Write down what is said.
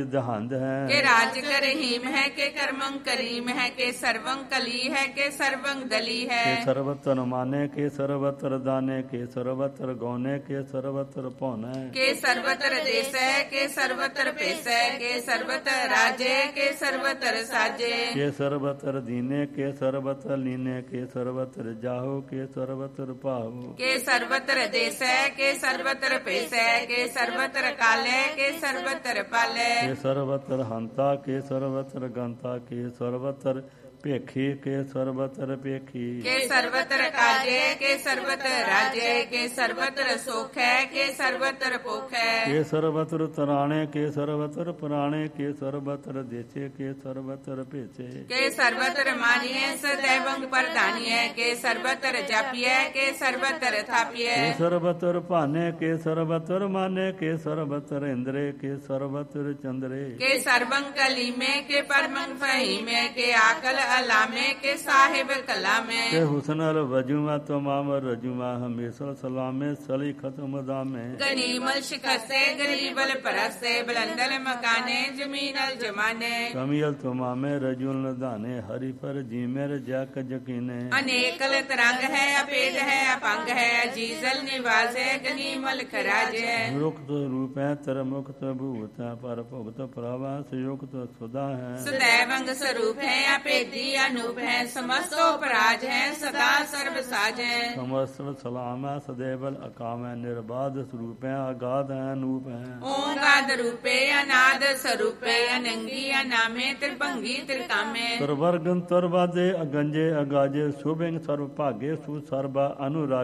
दहंद है के राज कर रहीम है, के कर्मं करीम है, के सर्वं कली है, के सर्वं दली है। के सर्वत्र माने, के सर्वत्र दाने, के सर्वत्र गौने, के सर्वत्र पौने, के सर्वत्र देश है, के सर्वत्र पेश है, के सर्वत्र राजे, के सर्वत्र साजे। के सर्वत्र दीने, के सर्वत्र लीने, के सर्वत्र जाहो, के सर्वत्र पाहो, के सर्वत्र देश है, के सर्वत्र पेश है, के सर्वत्र काले, के सर्वत्र पाले। के सर्वत्र हंता, के सर्वत्र गंता, के सर्वत्र पेखी, के सर्वत्र पेखी, के सर्वत्र काजे, के सर्वत्र राजे, के सर्वत्र सुख है, के सर्वत्र पुख है। के सर्वत्र तराणे, के सर्वत्र पुराणे, के सर्वत्र देचे, के सर्वत्र पेचे, के सर्वत्र मानिए सदैवं प्रधानिए, के सर्वत्र जापिए, के सर्वत्र थापिए। के सर्वत्र पाने, के सर्वत्र माने, के सर्वत्र इंद्रे, के सर्वत्र चंद्रे, के सर्वं कलीमे, के परमं फहीमे, के आकल अलामे, के साहिब कलामे। के हुसनल वजुमा तमाम रजुमा हमेशा सलामे सली खत्म दामे। गनीमल शिखसे गरीबल परसे, बुलंदल मकाने जमीनल जमाने। कमियल तमामे रजुल दाने, हरि पर जीमेर जाक जकीने। अनेकल तरंग है, अपेद है, अपंग है, अजीजल निवासे गनीमल खराजे। मुक्त रूप है तर मुक्त भूत है, पर भुगत प्रवास युक्त सुधा है। सदैवंग स्वरूप है, अपेदी अनूप है, समस्त अपराज है, सदा सर्व साज है। समस्त सलाम है, सदैवल अकाम है, निर्बाध स्वरूप है, अगाध है, अनूप है। ओंगाद रूपे अनाद स्वरूपे, अनंगी अनामे त्रिभंगी त्रिकामे। तरवर्गन तरवादे अगंजे अगाजे, शुभेंग सर्व भागे सु सर्व अनुराग।